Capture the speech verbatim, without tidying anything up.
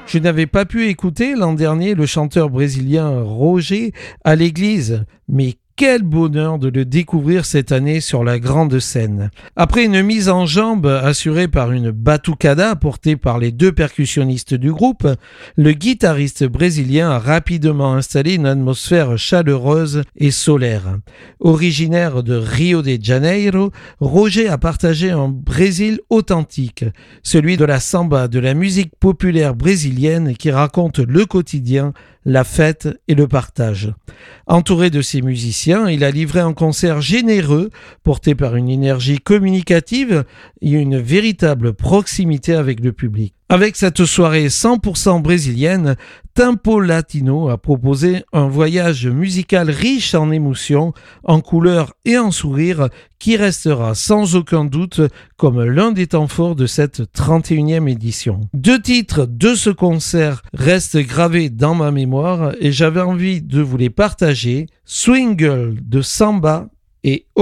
Je n'avais pas pu écouter l'an dernier le chanteur brésilien Roger à l'église, mais quel bonheur de le découvrir cette année sur la grande scène. Après une mise en jambe assurée par une batucada portée par les deux percussionnistes du groupe, le guitariste brésilien a rapidement installé une atmosphère chaleureuse et solaire. Originaire de Rio de Janeiro, Roger a partagé un Brésil authentique, celui de la samba, de la musique populaire brésilienne qui raconte le quotidien, la fête et le partage. Entouré de ses musiciens, il a livré un concert généreux, porté par une énergie communicative et une véritable proximité avec le public. Avec cette soirée cent pour cent brésilienne, Tempo Latino a proposé un voyage musical riche en émotions, en couleurs et en sourires qui restera sans aucun doute comme l'un des temps forts de cette trente et unième édition. Deux titres de ce concert restent gravés dans ma mémoire et j'avais envie de vous les partager, Swing Girl de Samba et